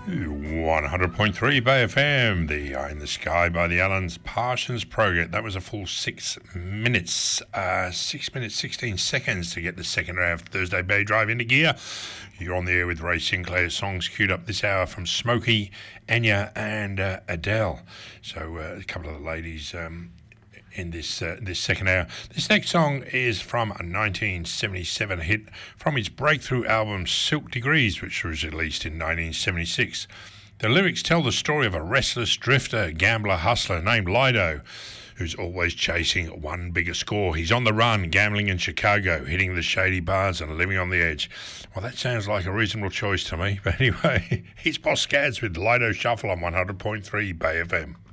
100.3 Bay FM, the Eye in the Sky by the Allens Parsons Project. That was a full 6 minutes, 6 minutes, 16 seconds to get the second hour of Thursday Bay Drive into gear. You're on the air with Ray Sinclair. Songs queued up this hour from Smokey, Enya and Adele. So a couple of the ladies in this second hour. This next song is from a 1977 hit from his breakthrough album Silk Degrees, which was released in 1976. The lyrics tell the story of a restless drifter, gambler, hustler named Lido, who's always chasing one bigger score. He's on the run, gambling in Chicago, hitting the shady bars and living on the edge. Well, that sounds like a reasonable choice to me. But anyway, here's Boss Scads with Lido Shuffle on 100.3 Bay FM.